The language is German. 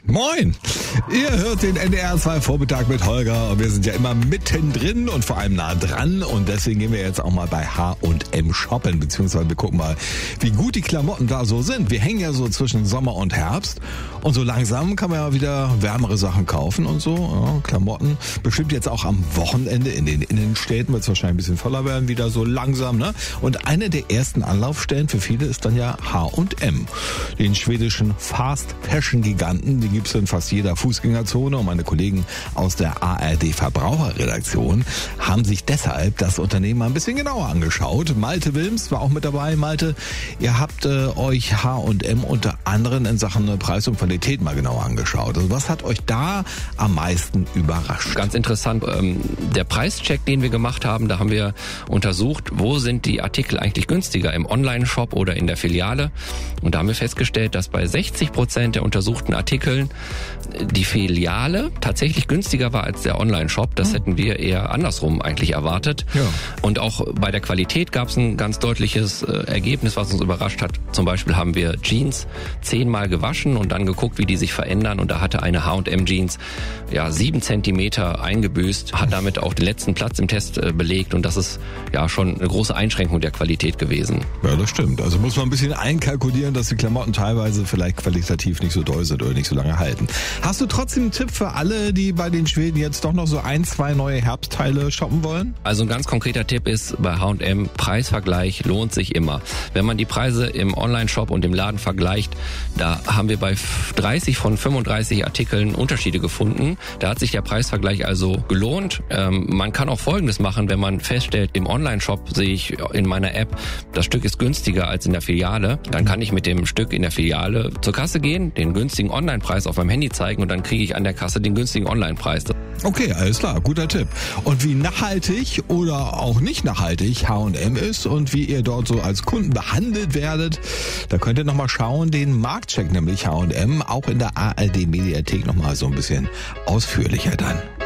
Moin! Ihr hört den NDR 2 Vormittag mit Holger und wir sind ja immer mittendrin und vor allem nah dran und deswegen gehen wir jetzt auch mal bei H&M shoppen, beziehungsweise wir gucken mal, wie gut die Klamotten da so sind. Wir hängen ja so zwischen Sommer und Herbst und so langsam kann man ja wieder wärmere Sachen kaufen und so. Ja, Klamotten, bestimmt jetzt auch am Wochenende in den Innenstädten wird es wahrscheinlich ein bisschen voller werden, wieder so langsam, ne? Und eine der ersten Anlaufstellen für viele ist dann ja H&M, den schwedischen Fast-Fashion-Giganten, den gibt's in fast jeder Fußgängerzone und meine Kollegen aus der ARD Verbraucherredaktion haben sich deshalb das Unternehmen mal ein bisschen genauer angeschaut. Malte Wilms war auch mit dabei. Malte, ihr habt euch H&M unter anderem in Sachen Preis und Qualität mal genauer angeschaut. Also was hat euch da am meisten überrascht? Ganz interessant, der Preischeck, den wir gemacht haben, da haben wir untersucht, wo sind die Artikel eigentlich günstiger, im Online-Shop oder in der Filiale. Und da haben wir festgestellt, dass bei 60% der untersuchten Artikeln die Filiale tatsächlich günstiger war als der Online-Shop. Das hätten wir eher andersrum eigentlich erwartet. Ja. Und auch bei der Qualität gab es ein ganz deutliches Ergebnis, was uns überrascht hat. Zum Beispiel haben wir Jeans 10-mal gewaschen und dann geguckt, wie die sich verändern. Und da hatte eine H&M Jeans 7 Zentimeter eingebüßt, hat damit auch den letzten Platz im Test belegt. Und das ist ja schon eine große Einschränkung der Qualität gewesen. Ja, das stimmt. Also muss man ein bisschen einkalkulieren, dass die Klamotten teilweise vielleicht qualitativ nicht so doll sind oder nicht so lange halten. Hast du trotzdem einen Tipp für alle, die bei den Schweden jetzt doch noch so 1-2 neue Herbstteile shoppen wollen? Also ein ganz konkreter Tipp ist bei H&M, Preisvergleich lohnt sich immer. Wenn man die Preise im Online-Shop und im Laden vergleicht, da haben wir bei 30 von 35 Artikeln Unterschiede gefunden. Da hat sich der Preisvergleich also gelohnt. Man kann auch Folgendes machen, wenn man feststellt, im Online-Shop sehe ich in meiner App, das Stück ist günstiger als in der Filiale. Dann kann ich mit dem Stück in der Filiale zur Kasse gehen, den günstigen Online-Preis auf meinem Handy zeigen und dann kriege ich an der Kasse den günstigen Online-Preis. Okay, alles klar, guter Tipp. Und wie nachhaltig oder auch nicht nachhaltig H&M ist und wie ihr dort so als Kunden behandelt werdet, da könnt ihr nochmal schauen, den Marktcheck nämlich H&M, auch in der ARD Mediathek nochmal so ein bisschen ausführlicher dann.